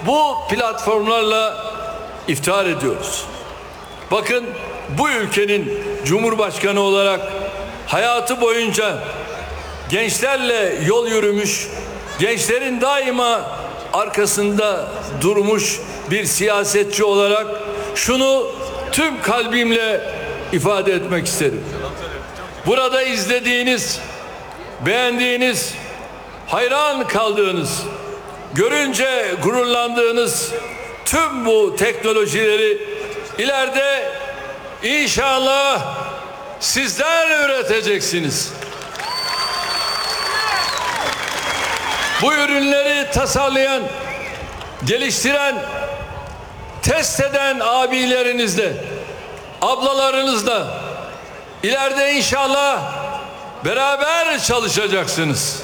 bu platformlarla iftihar ediyoruz. Bakın, bu ülkenin Cumhurbaşkanı olarak hayatı boyunca gençlerle yol yürümüş, gençlerin daima arkasında durmuş bir siyasetçi olarak şunu tüm kalbimle ifade etmek isterim. Burada izlediğiniz, beğendiğiniz, hayran kaldığınız, görünce gururlandığınız tüm bu teknolojileri ileride inşallah sizler üreteceksiniz. Bu ürünleri tasarlayan, geliştiren, test eden abilerinizle, ablalarınızla ileride inşallah beraber çalışacaksınız.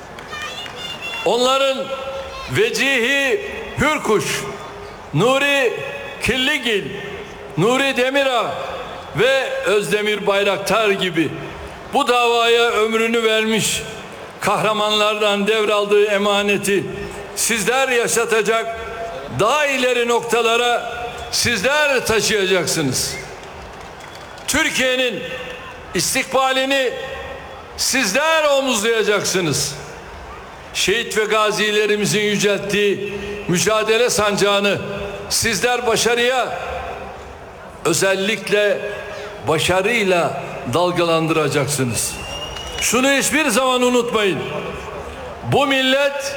Onların Vecihi Hürkuş, Nuri Killigil, Nuri Demirağ ve Özdemir Bayraktar gibi bu davaya ömrünü vermiş kahramanlardan devraldığı emaneti sizler yaşatacak, daha ileri noktalara sizler taşıyacaksınız. Türkiye'nin istikbalini sizler omuzlayacaksınız. Şehit ve gazilerimizin yücelttiği mücadele sancağını sizler başarıya, özellikle başarıyla dalgalandıracaksınız. Şunu hiçbir zaman unutmayın. Bu millet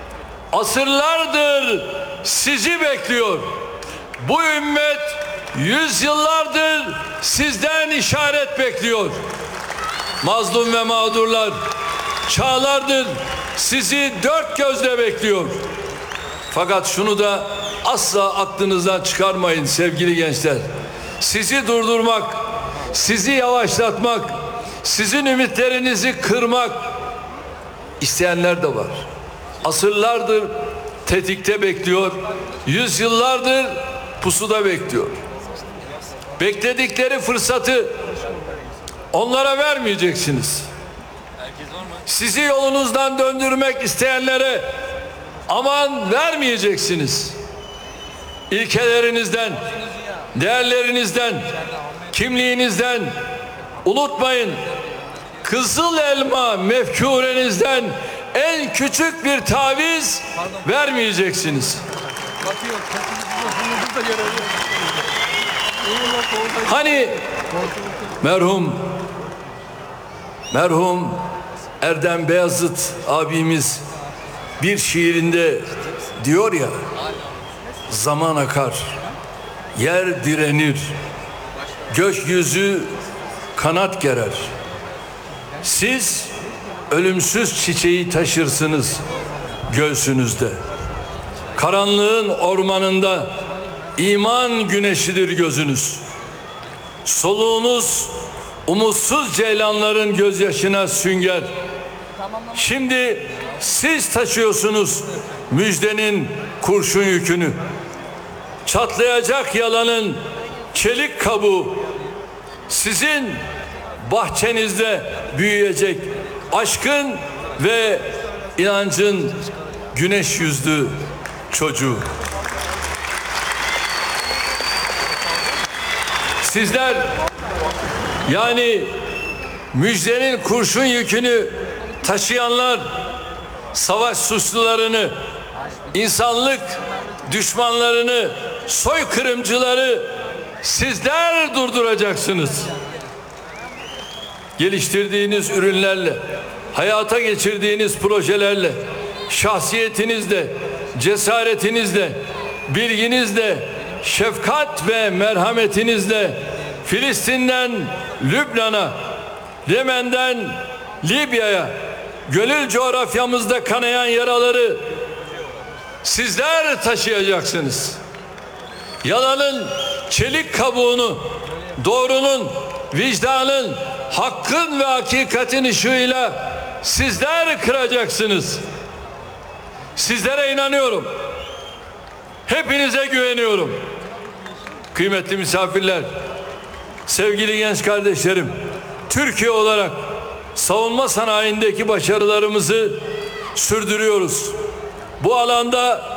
asırlardır sizi bekliyor. Bu ümmet yüzyıllardır sizden işaret bekliyor. Mazlum ve mağdurlar çağlardır sizi dört gözle bekliyor. Fakat şunu da asla aklınızdan çıkarmayın sevgili gençler. Sizi durdurmak, sizi yavaşlatmak, sizin ümitlerinizi kırmak isteyenler de var. Asırlardır tetikte bekliyor, yüzyıllardır pusuda bekliyor. Bekledikleri fırsatı onlara vermeyeceksiniz. Sizi yolunuzdan döndürmek isteyenlere aman vermeyeceksiniz. İlkelerinizden, değerlerinizden, kimliğinizden unutmayın. Kızıl elma mefkurenizden en küçük bir taviz vermeyeceksiniz. Hani merhum Erdem Beyazıt abimiz bir şiirinde diyor ya, zaman akar, yer direnir, gökyüzü kanat gerer. Siz ölümsüz çiçeği taşırsınız göğsünüzde. Karanlığın ormanında iman güneşidir gözünüz. Soluğunuz umutsuz ceylanların gözyaşına sünger. Şimdi siz taşıyorsunuz müjdenin kurşun yükünü. Çatlayacak yalanın çelik kabuğu. Sizin bahçenizde büyüyecek aşkın ve inancın güneş yüzlü çocuğu. Sizler, yani müjdenin kurşun yükünü taşıyanlar, savaş suçlularını, insanlık düşmanlarını, soykırımcıları sizler durduracaksınız. Geliştirdiğiniz ürünlerle, hayata geçirdiğiniz projelerle, şahsiyetinizle, cesaretinizle, bilginizle, şefkat ve merhametinizle Filistin'den Lübnan'a, Yemen'den Libya'ya, gönül coğrafyamızda kanayan yaraları sizler taşıyacaksınız. Yalanın çelik kabuğunu, doğrunun, vicdanın, hakkın ve hakikatin ışığıyla sizler kıracaksınız. Sizlere inanıyorum. Hepinize güveniyorum. Kıymetli misafirler, sevgili genç kardeşlerim, Türkiye olarak savunma sanayindeki başarılarımızı sürdürüyoruz. Bu alanda